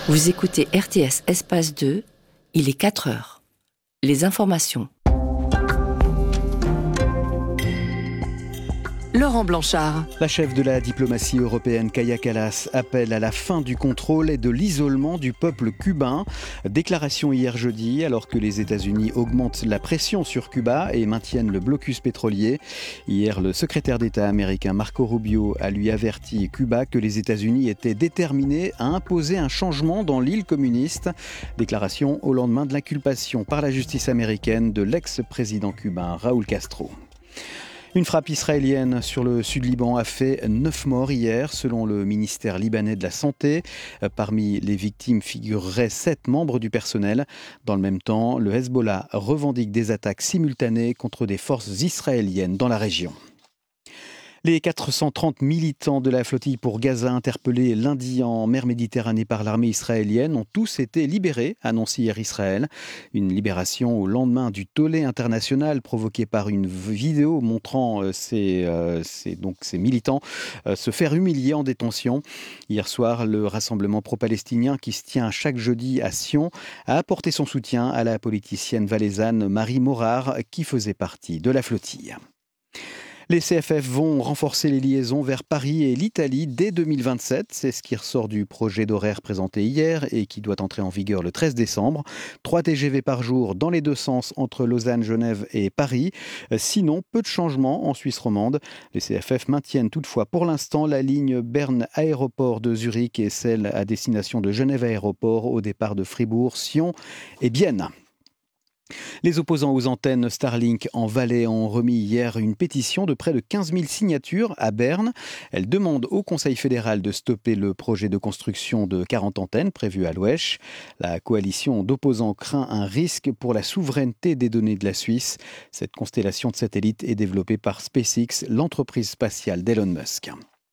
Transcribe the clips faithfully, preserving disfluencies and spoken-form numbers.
Vous écoutez R T S Espace deux, il est quatre heures. Les informations. Laurent Blanchard. La chef de la diplomatie européenne, Kaja Kallas, appelle à la fin du contrôle et de l'isolement du peuple cubain. Déclaration hier jeudi, alors que les États-Unis augmentent la pression sur Cuba et maintiennent le blocus pétrolier. Hier, le secrétaire d'État américain Marco Rubio a lui averti Cuba que les États-Unis étaient déterminés à imposer un changement dans l'île communiste. Déclaration au lendemain de l'inculpation par la justice américaine de l'ex-président cubain Raúl Castro. Une frappe israélienne sur le sud-Liban a fait neuf morts hier, selon le ministère libanais de la Santé. Parmi les victimes figureraient sept membres du personnel. Dans le même temps, le Hezbollah revendique des attaques simultanées contre des forces israéliennes dans la région. Les quatre cent trente militants de la flottille pour Gaza interpellés lundi en mer Méditerranée par l'armée israélienne ont tous été libérés, annonce hier Israël. Une libération au lendemain du tollé international provoqué par une vidéo montrant euh, ces, euh, ces, donc ces militants euh, se faire humilier en détention. Hier soir, le rassemblement pro-palestinien qui se tient chaque jeudi à Sion a apporté son soutien à la politicienne valaisanne Marie Morard qui faisait partie de la flottille. Les C F F vont renforcer les liaisons vers Paris et l'Italie dès deux mille vingt-sept. C'est ce qui ressort du projet d'horaire présenté hier et qui doit entrer en vigueur le treize décembre. Trois T G V par jour dans les deux sens entre Lausanne, Genève et Paris. Sinon, peu de changements en Suisse romande. Les C F F maintiennent toutefois pour l'instant la ligne Berne-Aéroport de Zurich et celle à destination de Genève-Aéroport au départ de Fribourg, Sion et Bienne. Les opposants aux antennes Starlink en Valais ont remis hier une pétition de près de quinze mille signatures à Berne. Elle demande au Conseil fédéral de stopper le projet de construction de quarante antennes prévu à l'Ouesch. La coalition d'opposants craint un risque pour la souveraineté des données de la Suisse. Cette constellation de satellites est développée par SpaceX, l'entreprise spatiale d'Elon Musk.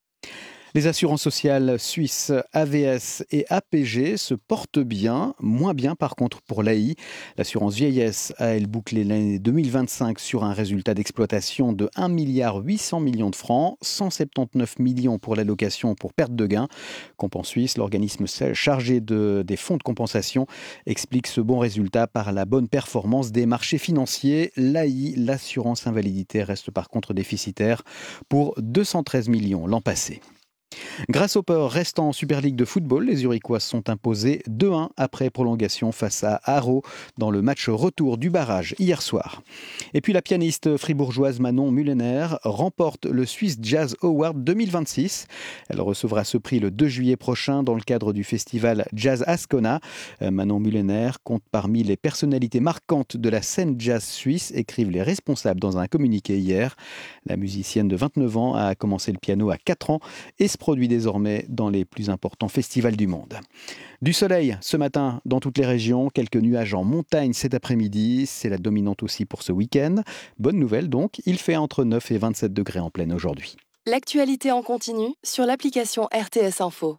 Les assurances sociales suisses A V S et A P G se portent bien, moins bien par contre pour l'A I. L'assurance vieillesse a, elle, bouclé l'année deux mille vingt-cinq sur un résultat d'exploitation de un milliard huit cents millions de francs, cent soixante-dix-neuf millions pour l'allocation pour perte de gain. Compen Suisse, l'organisme chargé de, des fonds de compensation, explique ce bon résultat par la bonne performance des marchés financiers. L'A I, l'assurance invalidité, reste par contre déficitaire pour deux cent treize millions l'an passé. Grasshopper restant en Super League de football, les Zurichois sont imposés deux un après prolongation face à Haro dans le match retour du barrage hier soir. Et puis la pianiste fribourgeoise Manon Mullener remporte le Swiss Jazz Award deux mille vingt-six. Elle recevra ce prix le deux juillet prochain dans le cadre du festival Jazz Ascona. Manon Mullener compte parmi les personnalités marquantes de la scène jazz suisse, écrivent les responsables dans un communiqué hier. La musicienne de vingt-neuf ans a commencé le piano à quatre ans et se produit désormais dans les plus importants festivals du monde. Du soleil ce matin dans toutes les régions, quelques nuages en montagne cet après-midi, c'est la dominante aussi pour ce week-end. Bonne nouvelle donc, il fait entre neuf et vingt-sept degrés en pleine aujourd'hui. L'actualité en continu sur l'application R T S Info.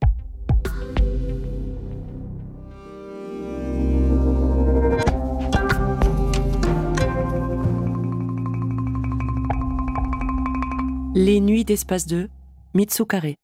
Les nuits d'Espace deux, Mitsu Carré.